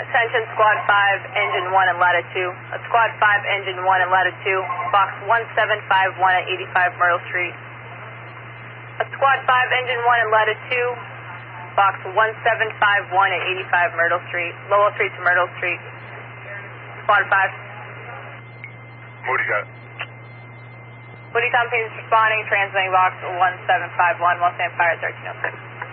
Attention Squad 5, Engine 1 and Ladder 2. Squad 5, Engine 1 and Ladder 2, box 1751 at 85 Myrtle Street. Squad 5, Engine 1 and Ladder 2, box 1751 at 85 Myrtle Street. Lowell Street to Myrtle Street. Squad 5. Moody got it. Moody Company is responding, transmitting box 1751, West Empire 1306.